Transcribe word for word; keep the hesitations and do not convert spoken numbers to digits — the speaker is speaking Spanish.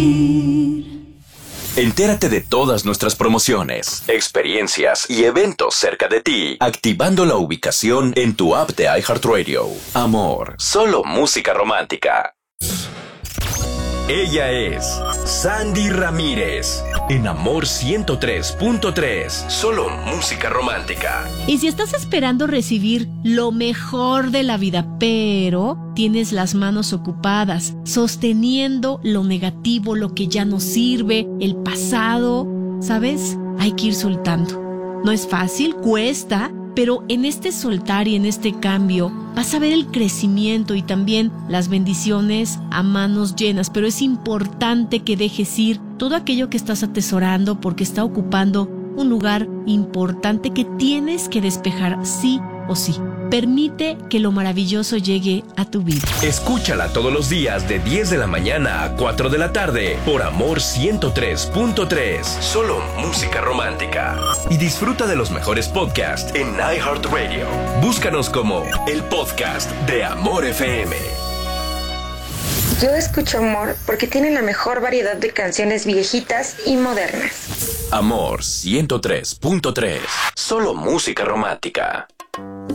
Entérate de todas nuestras promociones, experiencias y eventos cerca de ti, activando la ubicación en tu app de iHeartRadio. Amor, solo música romántica. Ella es Sandy Ramírez, en Amor ciento tres punto tres, solo música romántica. Y si estás esperando recibir lo mejor de la vida, pero tienes las manos ocupadas, sosteniendo lo negativo, lo que ya no sirve, el pasado, ¿sabes? Hay que ir soltando. No es fácil, cuesta, pero en este soltar y en este cambio vas a ver el crecimiento y también las bendiciones a manos llenas. Pero es importante que dejes ir todo aquello que estás atesorando porque está ocupando un lugar importante que tienes que despejar sí o sí. Permite que lo maravilloso llegue a tu vida. Escúchala todos los días de diez de la mañana a cuatro de la tarde por Amor ciento tres punto tres. Solo música romántica. Y disfruta de los mejores podcasts en iHeartRadio. Búscanos como el podcast de Amor F M. Yo escucho Amor porque tiene la mejor variedad de canciones viejitas y modernas. Amor ciento tres punto tres. Solo música romántica.